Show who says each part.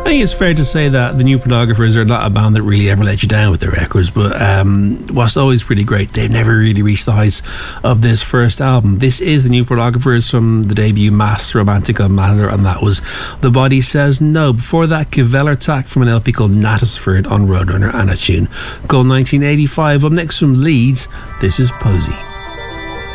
Speaker 1: think it's fair to say that the New Pornographers are not a band that really ever let you down with their records, but whilst always pretty great, they've never really reached the heights of this first album. This is the New Pornographers from the debut Mass Romantica Matter, and that was The Body Says No. Before that, Kvelertak from an LP called Natisford on Roadrunner, and a tune called 1985. Up next from Leeds, this is Posey.